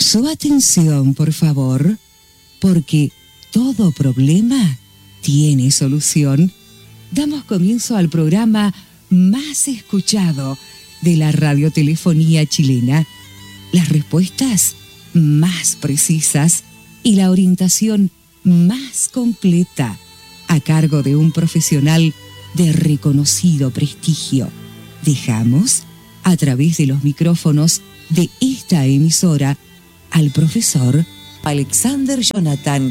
Su atención, por favor, porque todo problema tiene solución. Damos comienzo al programa más escuchado de la radiotelefonía chilena. Las respuestas más precisas y la orientación más completa a cargo de un profesional de reconocido prestigio. Dejamos, a través de los micrófonos de esta emisora, al profesor Alexander Jonathan.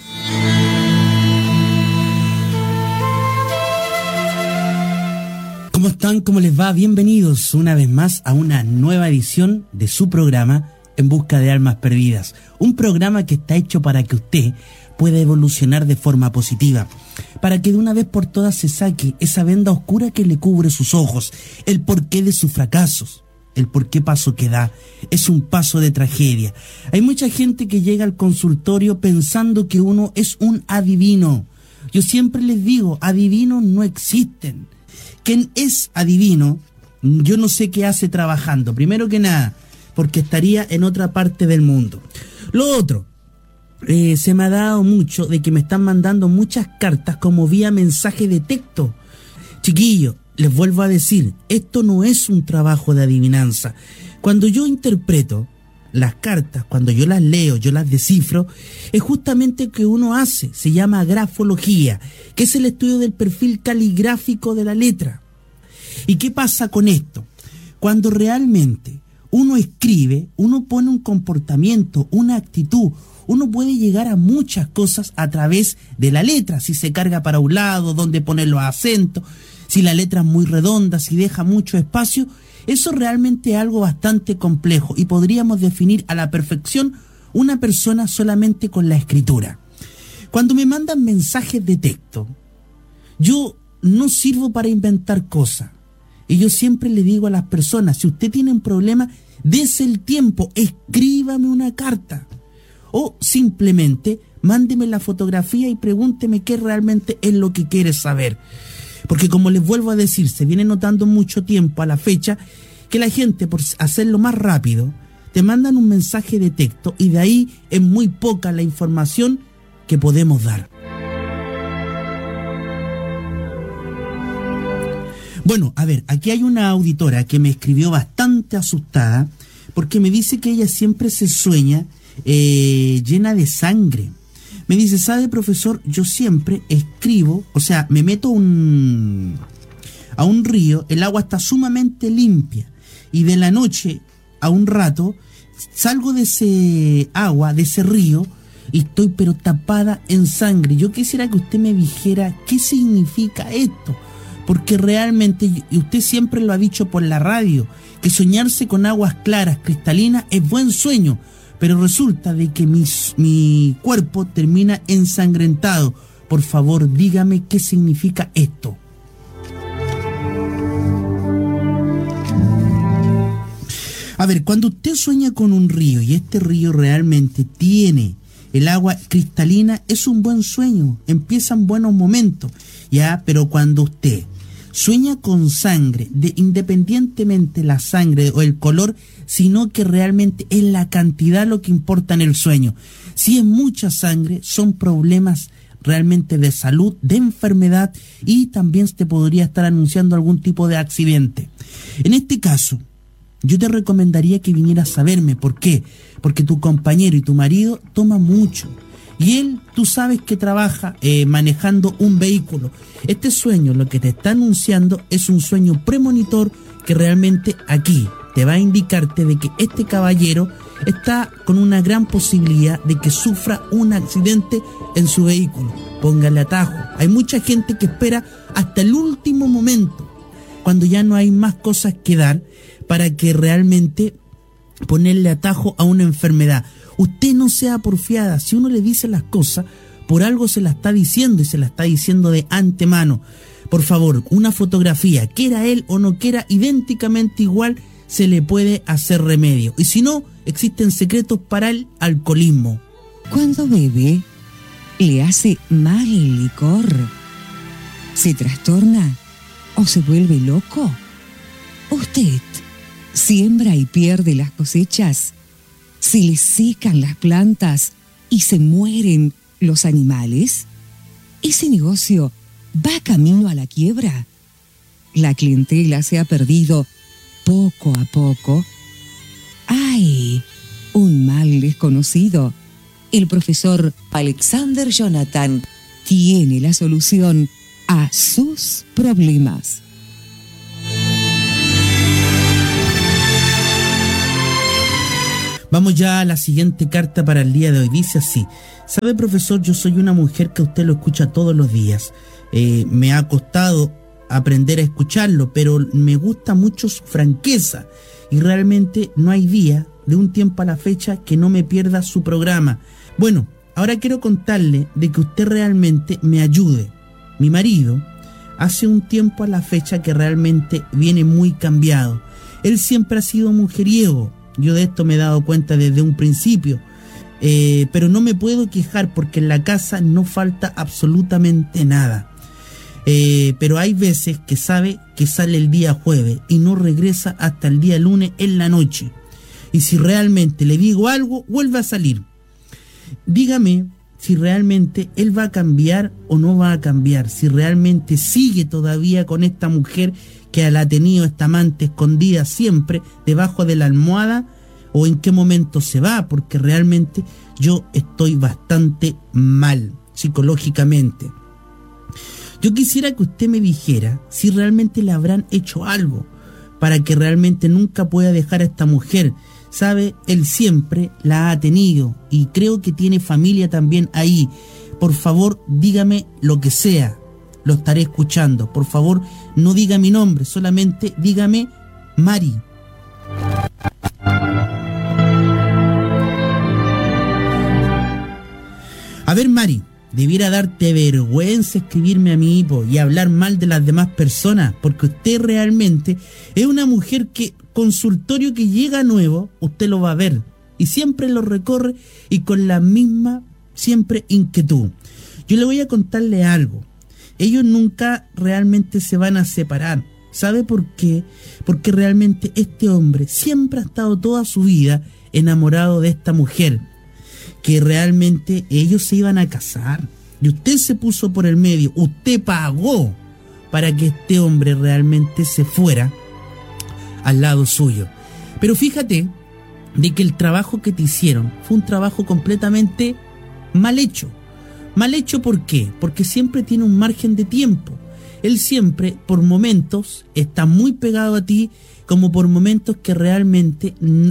¿Cómo están? ¿Cómo les va? Bienvenidos una vez más a una nueva edición de su programa En Busca de Almas Perdidas. Un programa que está hecho para que usted pueda evolucionar de forma positiva, para que de una vez por todas se saque esa venda oscura que le cubre sus ojos, el porqué de sus fracasos. El por qué paso que da es un paso de tragedia. Hay mucha gente que llega al consultorio pensando que uno es un adivino. Yo siempre les digo, adivinos no existen. ¿Quién es adivino? Yo no sé qué hace trabajando. Primero que nada, porque estaría en otra parte del mundo. Lo otro, se me ha dado mucho de que me están mandando muchas cartas como vía mensaje de texto. Chiquillos, les vuelvo a decir, esto no es un trabajo de adivinanza. Cuando yo interpreto las cartas, cuando yo las leo, yo las descifro, es justamente lo que uno hace, se llama grafología, que es el estudio del perfil caligráfico de la letra. ¿Y qué pasa con esto? Cuando realmente uno escribe, uno pone un comportamiento, una actitud, uno puede llegar a muchas cosas a través de la letra, si se carga para un lado, dónde poner los acentos, si la letra es muy redonda, si deja mucho espacio. Eso realmente es algo bastante complejo y podríamos definir a la perfección una persona solamente con la escritura. Cuando me mandan mensajes de texto, yo no sirvo para inventar cosas. Y yo siempre le digo a las personas, si usted tiene un problema, dése el tiempo, escríbame una carta. O simplemente mándeme la fotografía y pregúnteme qué realmente es lo que quiere saber. Porque como les vuelvo a decir, se viene notando mucho tiempo a la fecha que la gente, por hacerlo más rápido, te mandan un mensaje de texto y de ahí es muy poca la información que podemos dar. Bueno, a ver, aquí hay una auditora que me escribió bastante asustada porque me dice que ella siempre se sueña llena de sangre. Me dice, ¿sabe, profesor? Yo siempre escribo, o sea, me meto a un río, el agua está sumamente limpia y de la noche a un rato salgo de ese agua, de ese río y estoy pero tapada en sangre. Yo quisiera que usted me dijera qué significa esto, porque realmente, y usted siempre lo ha dicho por la radio, que soñarse con aguas claras, cristalinas, es buen sueño. Pero resulta de que mi cuerpo termina ensangrentado. Por favor, dígame qué significa esto. A ver, cuando usted sueña con un río y este río realmente tiene el agua cristalina, es un buen sueño. Empiezan buenos momentos, ¿ya? Pero cuando usted sueña con sangre, independientemente la sangre o el color, sino que realmente es la cantidad lo que importa en el sueño. Si es mucha sangre, son problemas realmente de salud, de enfermedad y también te podría estar anunciando algún tipo de accidente. En este caso, yo te recomendaría que vinieras a verme. ¿Por qué? Porque tu compañero y tu marido toman mucho. Y él, tú sabes que trabaja manejando un vehículo. Este sueño, lo que te está anunciando, es un sueño premonitor que realmente aquí te va a indicarte de que este caballero está con una gran posibilidad de que sufra un accidente en su vehículo. Póngale atajo. Hay mucha gente que espera hasta el último momento, cuando ya no hay más cosas que dar, para que realmente ponerle atajo a una enfermedad. Usted no sea porfiada. Si uno le dice las cosas, por algo se la está diciendo y se la está diciendo de antemano. Por favor, una fotografía, quiera él o no quiera, idénticamente igual, se le puede hacer remedio. Y si no, existen secretos para el alcoholismo. Cuando bebe, le hace mal el licor. ¿Se trastorna o se vuelve loco? ¿Usted siembra y pierde las cosechas? ¿Se le secan las plantas y se mueren los animales? ¿Ese negocio va camino a la quiebra? La clientela se ha perdido poco a poco. ¡Ay! Un mal desconocido. El profesor Alexander Jonathan tiene la solución a sus problemas. Vamos ya a la siguiente carta para el día de hoy. Dice así: sabe, profesor, yo soy una mujer que usted lo escucha todos los días. Me ha costado aprender a escucharlo, pero me gusta mucho su franqueza y realmente no hay día de un tiempo a la fecha que no me pierda su programa. Bueno, ahora quiero contarle de que usted realmente me ayude. Mi marido hace un tiempo a la fecha que realmente viene muy cambiado. Él siempre ha sido mujeriego. Yo de esto me he dado cuenta desde un principio, pero no me puedo quejar porque en la casa no falta absolutamente nada. Pero hay veces que sabe que sale el día jueves y no regresa hasta el día lunes en la noche. Y si realmente le digo algo, vuelve a salir. Dígame si realmente él va a cambiar o no va a cambiar, si realmente sigue todavía con esta mujer que la ha tenido, esta amante escondida siempre debajo de la almohada, o en qué momento se va, porque realmente yo estoy bastante mal psicológicamente. Yo quisiera que usted me dijera si realmente le habrán hecho algo para que realmente nunca pueda dejar a esta mujer. Sabe, él siempre la ha tenido y creo que tiene familia también ahí. Por favor, dígame lo que sea. Lo estaré escuchando. Por favor, no diga mi nombre, solamente dígame Mari. A ver, Mari, debiera darte vergüenza escribirme a mí y hablar mal de las demás personas, porque usted realmente es una mujer que consultorio que llega nuevo, usted lo va a ver y siempre lo recorre y con la misma siempre inquietud. Yo le voy a contarle algo. Ellos nunca realmente se van a separar. ¿Sabe por qué? Porque realmente este hombre siempre ha estado toda su vida enamorado de esta mujer, que realmente ellos se iban a casar y usted se puso por el medio, usted pagó para que este hombre realmente se fuera al lado suyo. Pero fíjate de que el trabajo que te hicieron fue un trabajo completamente mal hecho. Mal hecho, ¿por qué? Porque siempre tiene un margen de tiempo. Él siempre, por momentos, está muy pegado a ti, como por momentos que realmente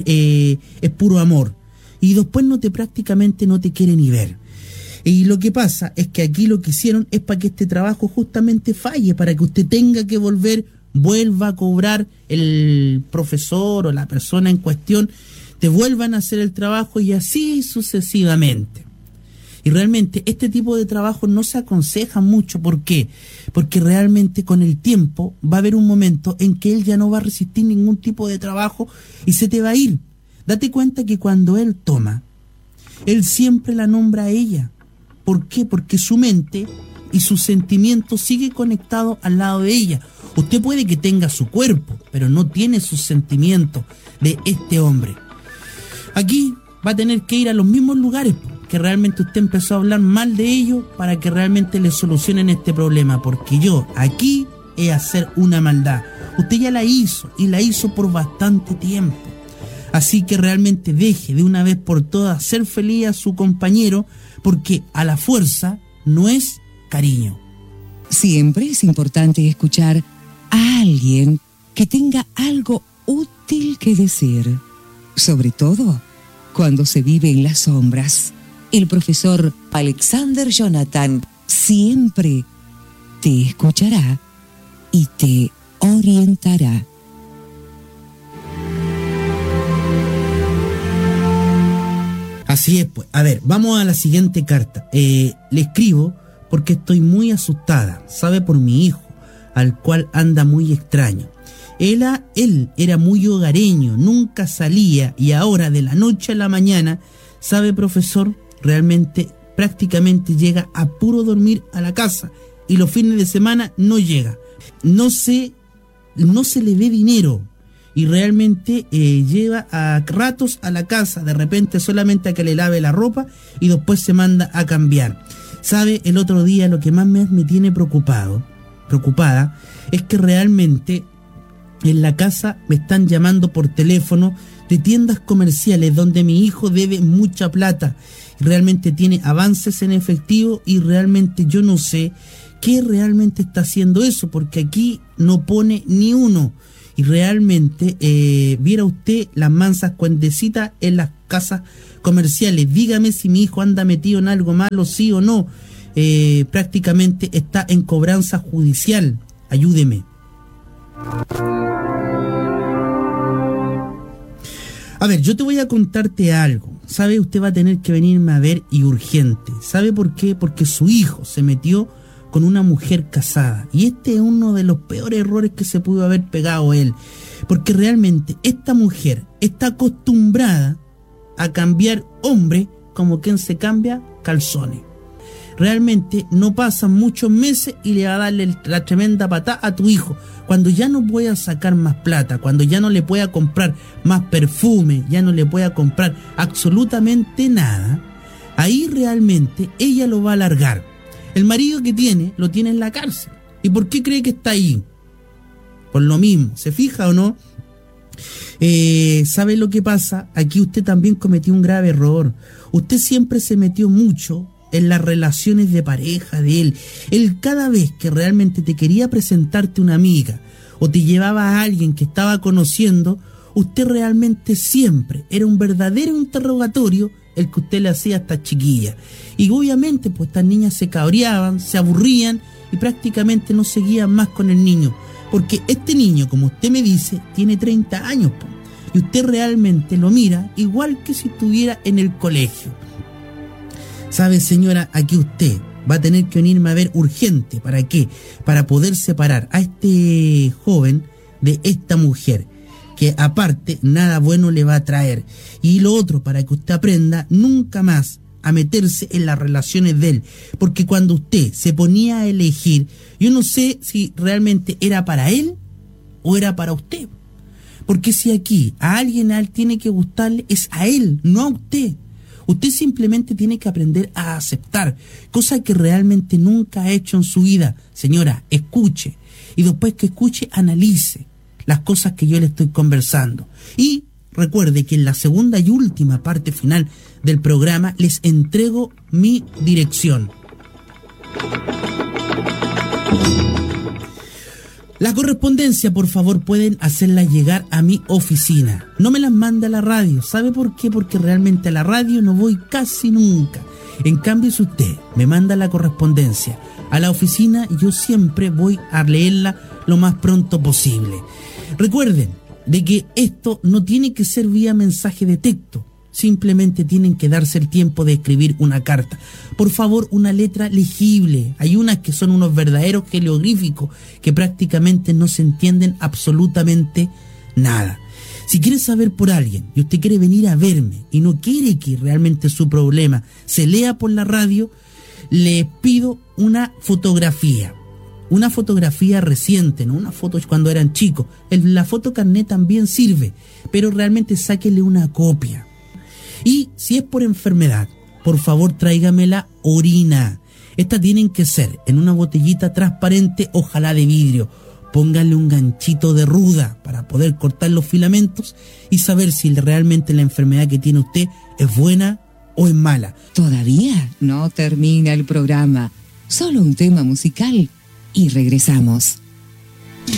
es puro amor. Y después prácticamente no te quiere ni ver. Y lo que pasa es que aquí lo que hicieron es para que este trabajo justamente falle, para que usted tenga que vuelva a cobrar, el profesor o la persona en cuestión, te vuelvan a hacer el trabajo y así sucesivamente. Y realmente este tipo de trabajo no se aconseja mucho. ¿Por qué? Porque realmente con el tiempo va a haber un momento en que él ya no va a resistir ningún tipo de trabajo y se te va a ir. Date cuenta que cuando él toma, él siempre la nombra a ella. ¿Por qué? Porque su mente y su sentimiento sigue conectado al lado de ella. Usted puede que tenga su cuerpo, pero no tiene sus sentimientos de este hombre. Aquí va a tener que ir a los mismos lugares que realmente usted empezó a hablar mal de ellos para que realmente le solucionen este problema, porque yo aquí he hacer una maldad. Usted ya la hizo y la hizo por bastante tiempo. Así que realmente deje de una vez por todas ser feliz a su compañero, porque a la fuerza no es cariño. Siempre es importante escuchar a alguien que tenga algo útil que decir, sobre todo cuando se vive en las sombras. El profesor Alexander Jonathan siempre te escuchará y te orientará. Así es, pues. A ver, vamos a la siguiente carta. Le escribo porque estoy muy asustada, ¿sabe? Por mi hijo, al cual anda muy extraño. Él era muy hogareño, nunca salía y ahora de la noche a la mañana, ¿sabe, profesor? Realmente prácticamente llega a puro dormir a la casa y los fines de semana no llega. No se le ve dinero y realmente lleva a ratos a la casa, de repente solamente a que le lave la ropa y después se manda a cambiar. ¿Sabe? El otro día lo que más me tiene preocupada, es que realmente en la casa me están llamando por teléfono de tiendas comerciales donde mi hijo debe mucha plata, realmente tiene avances en efectivo y realmente yo no sé qué realmente está haciendo eso, porque aquí no pone ni uno. Y realmente, viera usted las mansas cuendecitas en las casas comerciales. Dígame si mi hijo anda metido en algo malo, sí o no. Prácticamente está en cobranza judicial. Ayúdeme. A ver, yo te voy a contarte algo. ¿Sabe? Usted va a tener que venirme a ver y urgente. ¿Sabe por qué? Porque su hijo se metió con una mujer casada. Y este es uno de los peores errores que se pudo haber pegado él. Porque realmente esta mujer está acostumbrada a cambiar hombre como quien se cambia calzones. Realmente no pasan muchos meses y le va a darle la tremenda patada a tu hijo. Cuando ya no pueda sacar más plata, cuando ya no le pueda comprar más perfume, ya no le pueda comprar absolutamente nada, ahí realmente ella lo va a largar. El marido que tiene, lo tiene en la cárcel. ¿Y por qué cree que está ahí? Por lo mismo, ¿se fija o no? ¿Sabe lo que pasa? Aquí usted también cometió un grave error. Usted siempre se metió mucho en las relaciones de pareja de él. Él cada vez que realmente te quería presentarte una amiga o te llevaba a alguien que estaba conociendo, usted realmente siempre era un verdadero interrogatorio el que usted le hacía a esta chiquilla. Y obviamente pues estas niñas se cabreaban, se aburrían y prácticamente no seguían más con el niño. Porque este niño, como usted me dice, tiene 30 años. Y usted realmente lo mira igual que si estuviera en el colegio. ¿Sabe, señora? Aquí usted va a tener que venirme a ver urgente. ¿Para qué? Para poder separar a este joven de esta mujer, que aparte nada bueno le va a traer. Y lo otro, para que usted aprenda nunca más a meterse en las relaciones de él, porque cuando usted se ponía a elegir, yo no sé si realmente era para él o era para usted, porque si aquí a alguien tiene que gustarle, es a él, no a usted. Usted simplemente tiene que aprender a aceptar, cosa que realmente nunca ha hecho en su vida. Señora, escuche, y después que escuche, analice las cosas que yo le estoy conversando. Y recuerde que en la segunda y última parte final del programa les entrego mi dirección. La correspondencia, por favor, pueden hacerla llegar a mi oficina. No me las manda a la radio. ¿Sabe por qué? Porque realmente a la radio no voy casi nunca. En cambio, si usted me manda la correspondencia a la oficina, yo siempre voy a leerla lo más pronto posible. Recuerden de que esto no tiene que ser vía mensaje de texto. Simplemente tienen que darse el tiempo de escribir una carta. Por favor, una letra legible. Hay unas que son unos verdaderos jeroglíficos que prácticamente no se entienden absolutamente nada. Si quiere saber por alguien y usted quiere venir a verme y no quiere que realmente su problema se lea por la radio, le pido una fotografía. Una fotografía reciente, no una foto cuando eran chicos. La foto carnet también sirve, pero realmente sáquele una copia. Y si es por enfermedad, por favor tráigame la orina. Estas tienen que ser en una botellita transparente, ojalá de vidrio. Póngale un ganchito de ruda para poder cortar los filamentos y saber si realmente la enfermedad que tiene usted es buena o es mala. Todavía no termina el programa. Solo un tema musical y regresamos.